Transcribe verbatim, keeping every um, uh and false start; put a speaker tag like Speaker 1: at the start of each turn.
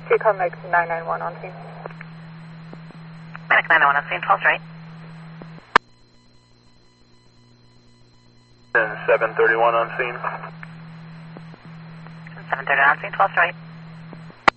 Speaker 1: Street car Medic nine nine one on scene.
Speaker 2: Medic nine nine one on scene, twelve straight.
Speaker 3: And seven thirty-one on scene.
Speaker 2: seven thirty on scene, twelve straight.